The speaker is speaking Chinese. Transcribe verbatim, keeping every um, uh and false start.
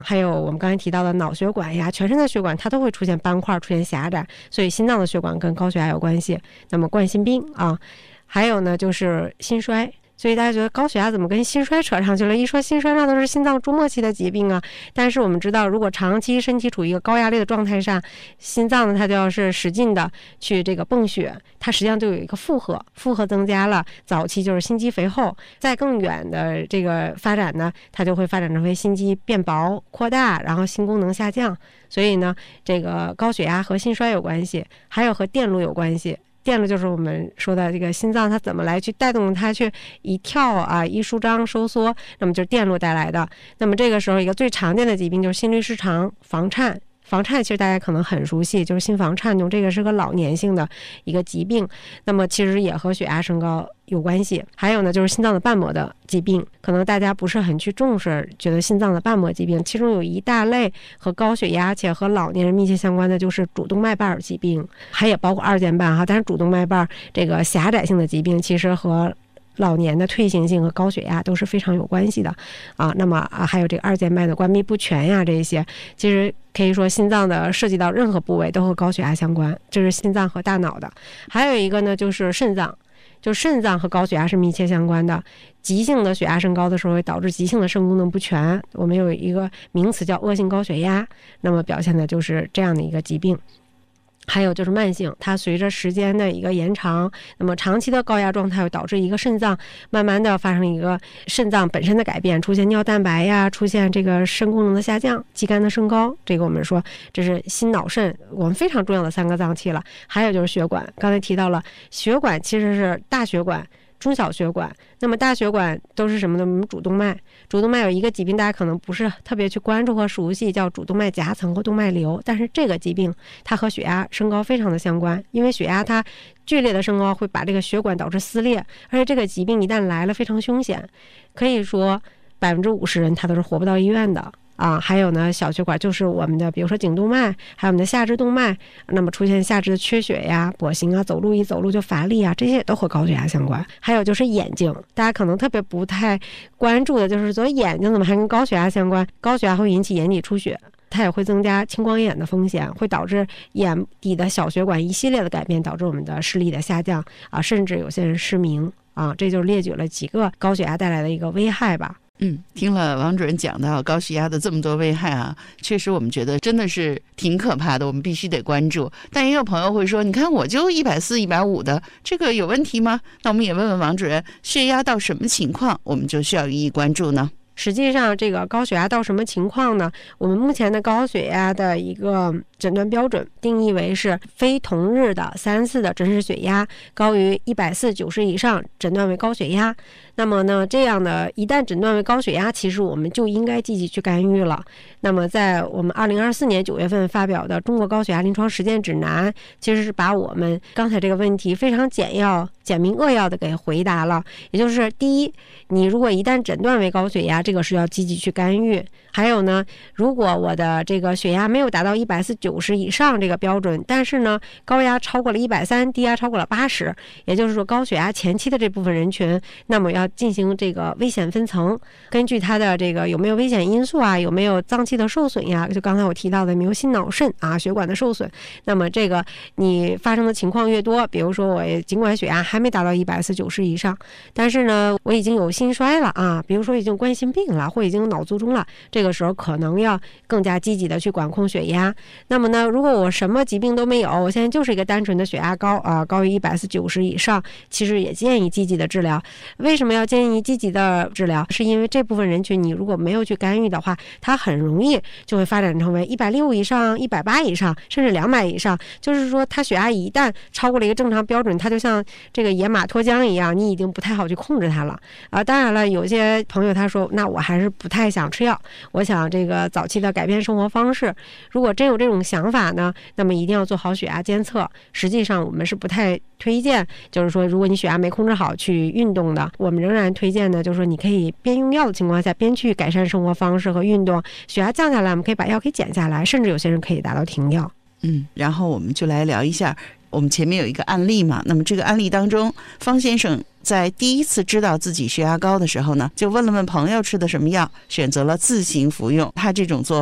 还有我们刚才提到的脑血管呀，全身的血管它都会出现斑块，出现狭窄，所以心脏的血管跟高血压有关系。那么冠心病啊，还有呢就是心衰。所以大家觉得高血压怎么跟心衰扯上去了？一说心衰那都是心脏终末期的疾病啊。但是我们知道，如果长期身体处于一个高压力的状态下，心脏呢它就要是使劲的去这个泵血，它实际上就有一个负荷，负荷增加了，早期就是心肌肥厚，再更远的这个发展呢，它就会发展成为心肌变薄扩大，然后心功能下降。所以呢，这个高血压和心衰有关系，还有和电路有关系。电路就是我们说的这个心脏它怎么来去带动它去一跳啊一舒张收缩，那么就是电路带来的。那么这个时候一个最常见的疾病就是心律失常、房颤。房颤其实大家可能很熟悉，就是心房颤动，这个是个老年性的一个疾病，那么其实也和血压升高有关系。还有呢就是心脏的瓣膜的疾病，可能大家不是很去重视，觉得心脏的瓣膜疾病其中有一大类和高血压且和老年人密切相关的就是主动脉瓣疾病，还也包括二尖瓣哈，但是主动脉瓣这个狭窄性的疾病其实和老年的退行性和高血压都是非常有关系的啊。那么啊，还有这个二尖瓣的关闭不全呀，这些其实可以说心脏的涉及到任何部位都和高血压相关，这是心脏和大脑的。还有一个呢就是肾脏，就肾脏和高血压是密切相关的。急性的血压升高的时候会导致急性的肾功能不全，我们有一个名词叫恶性高血压，那么表现的就是这样的一个疾病。还有就是慢性，它随着时间的一个延长，那么长期的高压状态会导致一个肾脏慢慢的发生一个肾脏本身的改变，出现尿蛋白呀，出现这个肾功能的下降，肌酐的升高，这个我们说这是心脑肾我们非常重要的三个脏器了。还有就是血管，刚才提到了血管其实是大血管、中小血管，那么大血管都是什么呢？我们主动脉，主动脉有一个疾病大家可能不是特别去关注和熟悉，叫主动脉夹层或动脉瘤，但是这个疾病它和血压升高非常的相关，因为血压它剧烈的升高会把这个血管导致撕裂，而且这个疾病一旦来了非常凶险，可以说百分之五十人他都是活不到医院的啊。还有呢，小血管就是我们的，比如说颈动脉，还有我们的下肢动脉，那么出现下肢的缺血呀、跛行啊、走路一走路就乏力啊，这些也都和高血压相关。还有就是眼睛，大家可能特别不太关注的就是说眼睛怎么还跟高血压相关？高血压会引起眼底出血，它也会增加青光眼的风险，会导致眼底的小血管一系列的改变，导致我们的视力的下降啊，甚至有些人失明啊。这就列举了几个高血压带来的一个危害吧。 嗯，听了王主任讲到高血压的这么多危害啊，确实我们觉得真的是挺可怕的，我们必须得关注。但也有朋友会说，你看我就一百四、一百五的，这个有问题吗？那我们也问问王主任，血压到什么情况我们就需要予以关注呢？ 实际上这个高血压到什么情况呢？我们目前的高血压的一个诊断标准定义为是非同日的三次的真实血压高于一百四九十以上，诊断为高血压。那么呢，这样的一旦诊断为高血压，其实我们就应该积极去干预了。那么在我们二零二四年九月份发表的《中国高血压临床实践指南》，其实是把我们刚才这个问题非常简要、简明扼要的给回答了。也就是第一，你如果一旦诊断为高血压，这个是要积极去干预。还有呢，如果我的这个血压没有达到一百四九十以上这个标准，但是呢高压超过了一百三，低压超过了八十，也就是说高血压前期的这部分人群，那么要进行这个危险分层，根据它的这个有没有危险因素啊，有没有脏器的受损呀，就刚才我提到的没有心脑肾啊血管的受损，那么这个你发生的情况越多，比如说我尽管血压还没达到一百四九十以上，但是呢我已经有心衰了啊，比如说已经冠心病了，或已经有脑卒中了，这个时候可能要更加积极的去管控血压。那么呢，如果我什么疾病都没有，我现在就是一个单纯的血压高啊，高于一百四九十以上，其实也建议积极的治疗。为什么要建议积极的治疗？是因为这部分人群你如果没有去干预的话，它很容易就会发展成为一百六以上、一百八以上，甚至两百以上。就是说，它血压一旦超过了一个正常标准，它就像这个野马脱缰一样，你已经不太好去控制它了啊。当然了，有些朋友他说，那我还是不太想吃药，我想这个早期的改变生活方式。如果真有这种想法呢，那么一定要做好血压监测。实际上我们是不太推荐，就是说如果你血压没控制好去运动的，我们仍然推荐呢，就是说你可以边用药的情况下边去改善生活方式和运动，血压降下来我们可以把药给减下来，甚至有些人可以达到停药。 嗯，然后我们就来聊一下我们前面有一个案例嘛，那么这个案例当中，方先生在第一次知道自己血压高的时候呢，就问了问朋友吃的什么药，选择了自行服用。他这种做